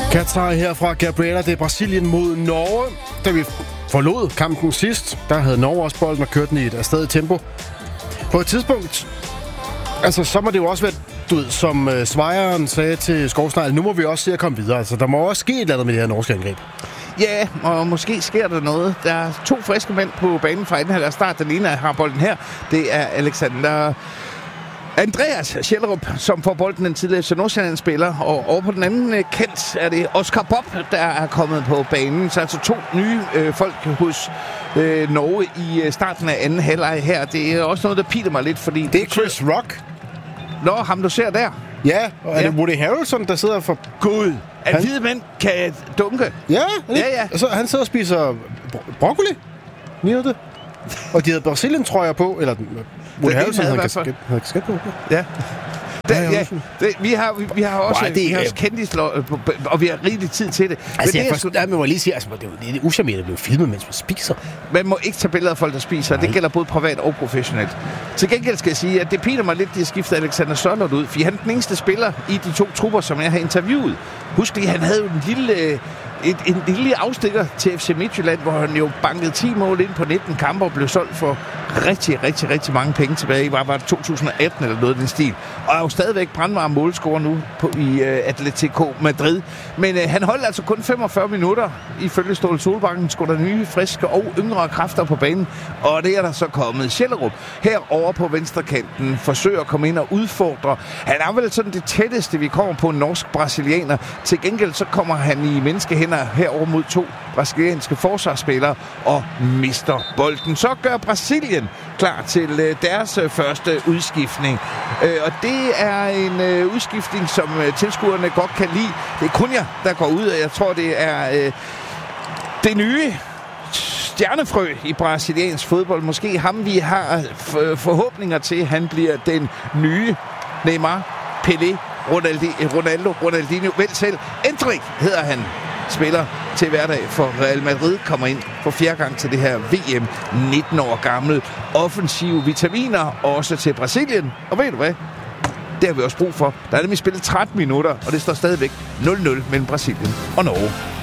Katar her fra Gabriela. Det er Brasilien mod Norge. Da vi forlod kampen sidst, der havde Norge også bolden og kørte den i et afstadigt tempo. På et tidspunkt, altså så må det jo også være, du ved, som Svejeren sagde til Skovsnegl, nu må vi også se at komme videre. Altså der må også ske et eller andet med det her norske angreb. Ja, og måske sker der noget. Der er 2 friske mænd på banen fra anden halvleg start. Den ene har bolden her. Det er Andreas Schellerup, som får bolden, den tidligere FC Nordsjælland-spiller. Og over på den anden kant er det Oscar Bob, der er kommet på banen. Så altså 2 nye folk hos Norge i starten af anden halvleg her. Det er også noget, der piler mig lidt, fordi... Det er Chris Rock. Nå, ham du ser der. Ja, og er det Woody Harrelson, der sidder for... Gud, at hvide mænd kan dunke. Ja, ja. Altså, han sidder og spiser broccoli. Lige og de havde Brasilien-trøjer på, eller Woody Harrelson havde kasket på. Ja. Vi har også kendislår, og vi har rigtig tid til det. Altså, man må lige sige, altså, det er uschammerende at blive filmet, mens man spiser. Man må ikke tage billeder af folk, der spiser. Nej. Det gælder både privat og professionelt. Til gengæld skal jeg sige, at det piner mig lidt, at de har skiftet Alexander Sørloth ud, fordi han er den eneste spiller i de 2 trupper, som jeg har interviewet. Husk lige, han havde jo en lille afstikker til FC Midtjylland, hvor han jo bankede 10 mål ind på 19 kampe og blev solgt for rigtig mange penge tilbage i, var det 2018 eller noget af den stil. Og er jo stadigvæk brandvarm målscorer nu i Atletico Madrid. Men han holdt altså kun 45 minutter ifølge Ståle Solbakken. Skulle der nye, friske og yngre kræfter på banen. Og det er der så kommet. Schellerup herovre på venstrekanten forsøger at komme ind og udfordre. Han er vel sådan det tætteste, vi kommer på en norsk-brasilianer. Til gengæld så kommer han i menneskehænder herover mod 2 brasilianske forsvarsspillere og mister bolden. Så gør Brasilien klar til deres første udskiftning. Og det er en udskiftning, som tilskuerne godt kan lide. Det er Cunha, der går ud, og jeg tror, det er det nye stjernefrø i brasiliansk fodbold. Måske ham, vi har forhåbninger til. Han bliver den nye Neymar, Pelé, Ronaldinho, vel selv. Endrik hedder han. Spiller til hverdag for Real Madrid, kommer ind for 4. gang til det her VM, 19 år gammel. Offensive vitaminer, også til Brasilien. Og ved du hvad? Det har vi også brug for. Der er nemlig spillet 13 minutter, og det står stadigvæk 0-0 mellem Brasilien og Norge.